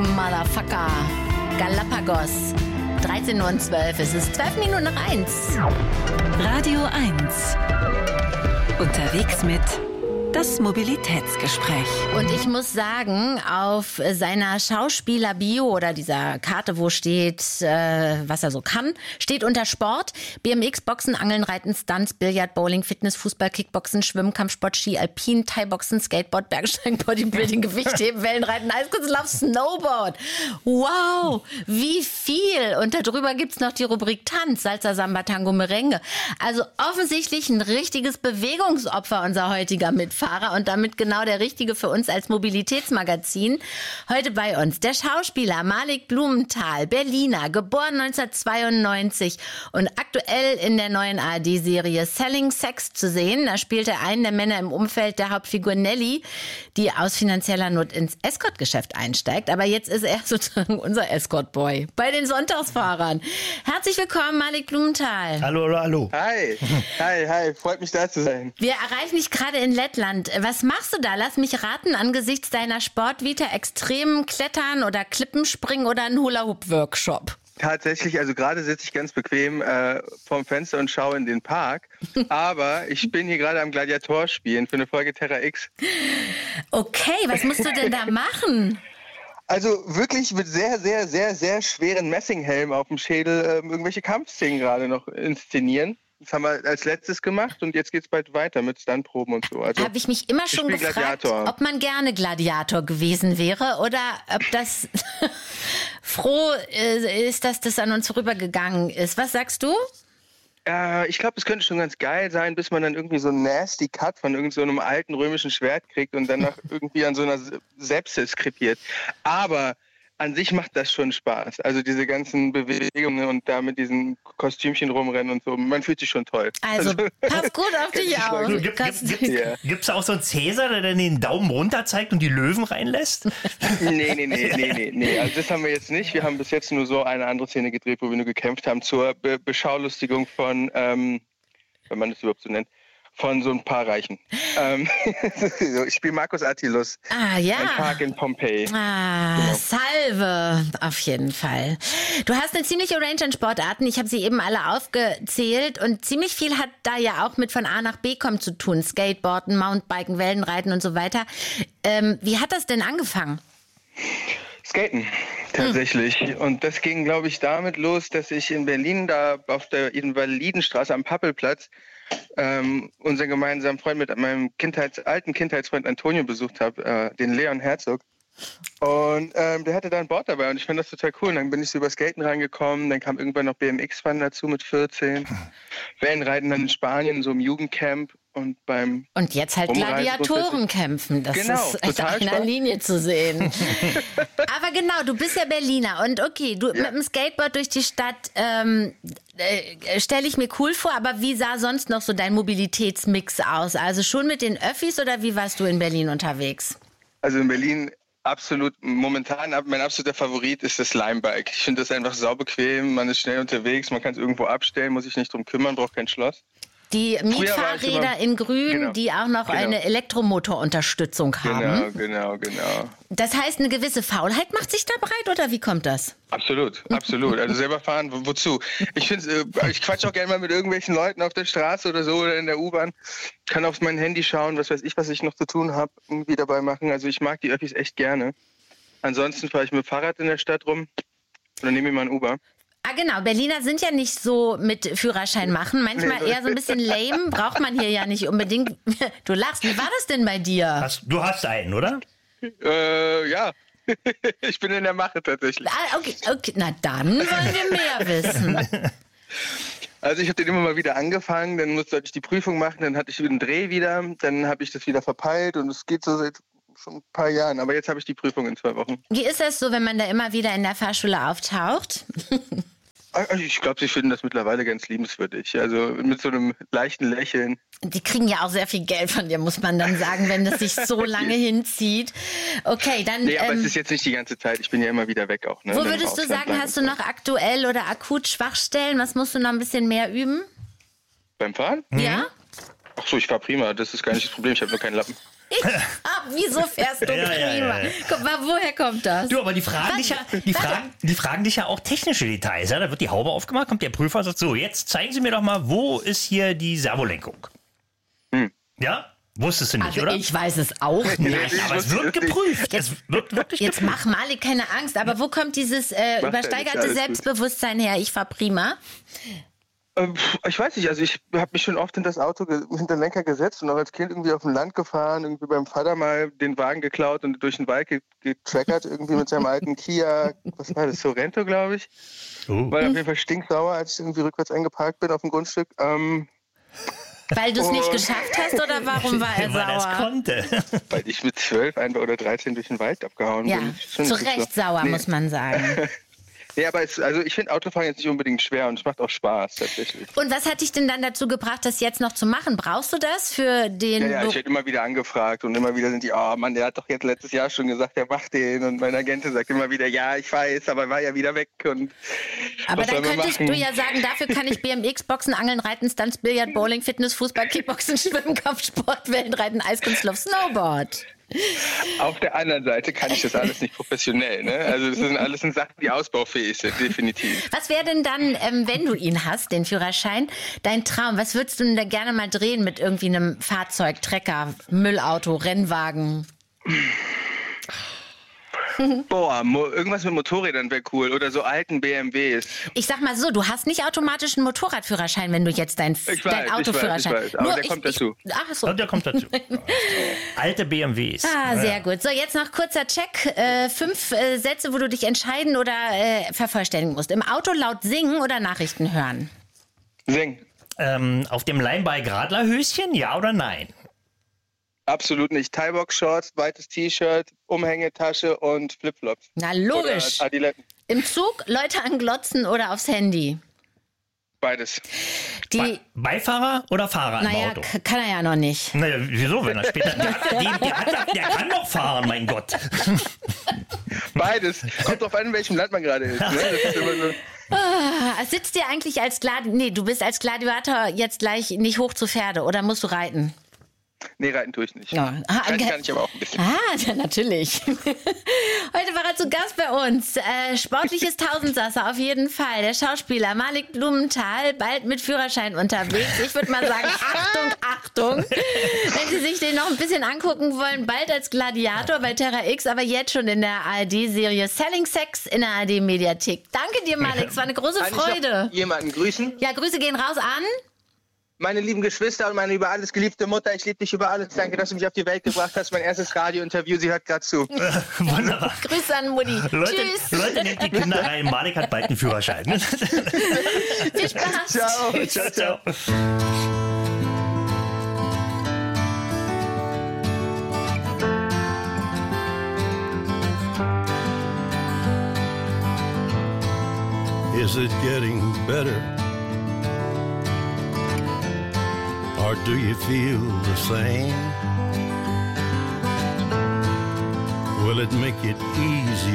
Motherfucker. Galapagos. 13:12 Uhr. Es ist 12 Minuten nach 1. Radio 1. Unterwegs mit das Mobilitätsgespräch. Und ich muss sagen, auf seiner Schauspieler-Bio oder dieser Karte, wo steht, was er so kann, steht unter Sport: BMX, Boxen, Angeln, Reiten, Stunts, Billard, Bowling, Fitness, Fußball, Kickboxen, Schwimmen, Kampfsport, Ski, Alpin, Thai-Boxen, Skateboard, Bergsteigen, Bodybuilding, Gewichtheben, Wellenreiten, Eiskunstlauf, Snowboard. Wow, wie viel! Und darüber gibt's noch die Rubrik Tanz, Salsa, Samba, Tango, Merengue. Also offensichtlich ein richtiges Bewegungsopfer, unser heutiger Mitfahrer, und damit genau der Richtige für uns als Mobilitätsmagazin. Heute bei uns der Schauspieler Malik Blumenthal, Berliner, geboren 1992 und aktuell in der neuen ARD-Serie Selling Sex zu sehen. Da spielt er einen der Männer im Umfeld der Hauptfigur Nelly, die aus finanzieller Not ins Escort-Geschäft einsteigt. Aber jetzt ist er sozusagen unser Escort-Boy bei den Sonntagsfahrern. Herzlich willkommen, Malik Blumenthal. Hallo, hallo, hallo. Hi, hi, freut mich da zu sein. Wir erreichen dich gerade in Lettland. Was machst du da? Lass mich raten, angesichts deiner Sportvita, extrem Klettern oder Klippenspringen oder ein Hula-Hoop-Workshop? Tatsächlich, also gerade sitze ich ganz bequem vorm Fenster und schaue in den Park. Aber ich bin hier gerade am Gladiator spielen für eine Folge Terra X. Okay, was musst du denn da machen? Also wirklich mit sehr, sehr, sehr, sehr schweren Messinghelm auf dem Schädel irgendwelche Kampfszenen gerade noch inszenieren. Das haben wir als letztes gemacht und jetzt geht's bald weiter mit Stuntproben und so. Also habe ich mich immer schon gefragt, ob man gerne Gladiator gewesen wäre oder ob das froh ist, dass das an uns vorübergegangen ist. Was sagst du? Ich glaube, es könnte schon ganz geil sein, bis man dann irgendwie so einen nasty Cut von irgend so einem alten römischen Schwert kriegt und danach irgendwie an so einer Sepsis krepiert. Aber an sich macht das schon Spaß. Also diese ganzen Bewegungen und da mit diesen Kostümchen rumrennen und so. Man fühlt sich schon toll. Also pass gut auf dich auf. Gibt's auch so einen Cäsar, der dann den Daumen runter zeigt und die Löwen reinlässt? Nee. Also das haben wir jetzt nicht. Wir haben bis jetzt nur so eine andere Szene gedreht, wo wir nur gekämpft haben zur Beschaulustigung von, wenn man das überhaupt so nennt, von so ein paar Reichen. Ich spiele Marcus Attilus. Ja. Ein Park in Pompeji. Genau. Salve, auf jeden Fall. Du hast eine ziemliche Range an Sportarten. Ich habe sie eben alle aufgezählt. Und ziemlich viel hat da ja auch mit von A nach B kommen zu tun. Skateboarden, Mountainbiken, Wellenreiten und so weiter. Wie hat das denn angefangen? Skaten, tatsächlich. Und das ging, glaube ich, damit los, dass ich in Berlin da auf der Invalidenstraße am Pappelplatz unseren gemeinsamen Freund mit meinem alten Kindheitsfreund Antonio besucht habe, den Leon Herzog. Und der hatte da ein Board dabei und ich fand das total cool. Und dann bin ich so über Skaten reingekommen, dann kam irgendwann noch BMX-Fahren dazu mit 14. Wellenreiten dann in Spanien, so im Jugendcamp und beim Und jetzt halt Gladiatoren kämpfen. Das ist auf einer Linie zu sehen. Aber genau, du bist ja Berliner und okay, du mit dem Skateboard durch die Stadt stelle ich mir cool vor, aber wie sah sonst noch so dein Mobilitätsmix aus? Also schon mit den Öffis oder wie warst du in Berlin unterwegs? Also in Berlin absolut, momentan mein absoluter Favorit ist das Limebike. Ich finde das einfach saubequem, man ist schnell unterwegs, man kann es irgendwo abstellen, muss sich nicht drum kümmern, braucht kein Schloss. Die Mietfahrräder in Grün, die auch noch eine Elektromotorunterstützung haben. Genau. Das heißt, eine gewisse Faulheit macht sich da breit, oder wie kommt das? Absolut. Also selber fahren, wozu? Ich quatsche auch gerne mal mit irgendwelchen Leuten auf der Straße oder so oder in der U-Bahn. Kann auf mein Handy schauen, was weiß ich, was ich noch zu tun habe, irgendwie dabei machen. Also ich mag die Öffis echt gerne. Ansonsten fahre ich mit dem Fahrrad in der Stadt rum oder nehme mir mal ein Uber. Ah genau, Berliner sind ja nicht so mit Führerschein machen, manchmal eher so ein bisschen lame, braucht man hier ja nicht unbedingt. Du lachst, wie war das denn bei dir? Du hast einen, oder? Ja, ich bin in der Mache tatsächlich. Ah, okay, na dann wollen wir mehr wissen. Also ich habe den immer mal wieder angefangen, dann sollte ich die Prüfung machen, dann hatte ich einen Dreh wieder, dann habe ich das wieder verpeilt und es geht so seit schon ein paar Jahren, aber jetzt habe ich die Prüfung in 2 Wochen. Wie ist das so, wenn man da immer wieder in der Fahrschule auftaucht? Ich glaube, sie finden das mittlerweile ganz liebenswürdig. Also mit so einem leichten Lächeln. Die kriegen ja auch sehr viel Geld von dir, muss man dann sagen, wenn das sich so lange hinzieht. Okay, dann... Nee, aber es ist jetzt nicht die ganze Zeit. Ich bin ja immer wieder weg auch. Ne? Wo würdest du sagen, hast du noch aktuell oder akut Schwachstellen? Was musst du noch ein bisschen mehr üben? Beim Fahren? Ja? Ach so, ich fahre prima. Das ist gar nicht das Problem. Ich habe nur keinen Lappen. Wieso fährst du prima? Guck mal, woher kommt das? Du, aber die fragen dich ja auch technische Details. Ja? Da wird die Haube aufgemacht, kommt der Prüfer und sagt, so, jetzt zeigen Sie mir doch mal, wo ist hier die Servolenkung? Ja? Wusstest du nicht, Also oder? ich weiß es auch nicht. Aber es wird geprüft. Es wird wirklich Jetzt geprüft. mach Malik keine Angst, aber wo kommt dieses übersteigerte alles gut. Selbstbewusstsein her? Ich fahr prima. Ich weiß nicht, also ich habe mich schon oft in das Auto hinter den Lenker gesetzt und auch als Kind irgendwie auf dem Land gefahren, irgendwie beim Vater mal den Wagen geklaut und durch den Wald getrackert, irgendwie mit seinem alten Kia, was war das, Sorento, glaube ich. War auf jeden Fall stinksauer, als ich irgendwie rückwärts eingeparkt bin auf dem Grundstück. Weil du es nicht geschafft hast oder warum war er Weil er es sauer? konnte. Weil ich mit 12 einfach oder 13 durch den Wald abgehauen Ja, bin. Schon zu nicht Recht so. sauer, Nee. muss man sagen. Ja, aber ich finde Autofahren jetzt nicht unbedingt schwer und es macht auch Spaß tatsächlich. Und was hat dich denn dann dazu gebracht, das jetzt noch zu machen? Brauchst du das für den... Ja, ich werde immer wieder angefragt und immer wieder sind die, oh Mann, der hat doch jetzt letztes Jahr schon gesagt, er macht den. Und mein Agent sagt immer wieder, ja, ich weiß, aber war ja wieder weg. Und Aber was dann soll man könntest machen? du ja sagen, dafür kann ich BMX, Boxen, Angeln, Reiten, Stunts, Billard, Bowling, Fitness, Fußball, Kickboxen, Schwimmen, Kampfsport, Wellenreiten, Eiskunstlauf, Snowboard. Auf der anderen Seite kann ich das alles nicht professionell. Ne? Also das sind alles Sachen, die ausbaufähig sind, definitiv. Was wäre denn dann, wenn du ihn hast, den Führerschein, dein Traum? Was würdest du denn da gerne mal drehen mit irgendwie einem Fahrzeug, Trecker, Müllauto, Rennwagen? Boah, irgendwas mit Motorrädern wäre cool oder so alten BMWs. Ich sag mal so, du hast nicht automatisch einen Motorradführerschein, wenn du jetzt dein Autoführerschein... Ich weiß, aber der kommt dazu. Ach so. Und der kommt dazu. Alte BMWs. Ah, sehr gut. So, jetzt noch kurzer Check. 5 Sätze, wo du dich entscheiden oder vervollständigen musst. Im Auto laut singen oder Nachrichten hören? Sing. Auf dem Leinball-Gradler-Höschen, ja oder nein? Absolut nicht. Thai-Box-Shorts, weites T-Shirt, Umhängetasche und Flipflops. Na, logisch. Oder Adiletten. Im Zug Leute anglotzen oder aufs Handy? Beides. Die, Beifahrer oder Fahrer im naja, Auto? kann er ja noch nicht. Naja, wieso, wenn er später... Der kann doch fahren, mein Gott. Beides. Kommt drauf an, in welchem Land man gerade ist. Ne? Das ist immer so. Sitzt dir eigentlich als Gladiator... Nee, du bist als Gladiator jetzt gleich nicht hoch zu Pferde oder musst du reiten? Nee, reiten tue ich nicht. Ja. Reiten kann ich aber auch ein bisschen. Ja, natürlich. Heute war er zu Gast bei uns. Sportliches Tausendsasser auf jeden Fall. Der Schauspieler Malik Blumenthal, bald mit Führerschein unterwegs. Ich würde mal sagen, Achtung, Achtung. Wenn Sie sich den noch ein bisschen angucken wollen, bald als Gladiator bei Terra X, aber jetzt schon in der ARD-Serie Selling Sex in der ARD-Mediathek. Danke dir, Malik. Es war eine große Kann ich Freude. noch jemanden grüßen? Ja, Grüße gehen raus an... Meine lieben Geschwister und meine über alles geliebte Mutter, ich liebe dich über alles. Danke, dass du mich auf die Welt gebracht hast. Mein erstes Radiointerview, sie hört gerade zu. Wunderbar. Grüße an Mutti. Tschüss. Leute, nehmt die Kinder rein. Malik hat bald einen Führerschein. Viel Spaß. Ciao, ciao, ciao. Is it getting better? Or do you feel the same? Will it make it easier?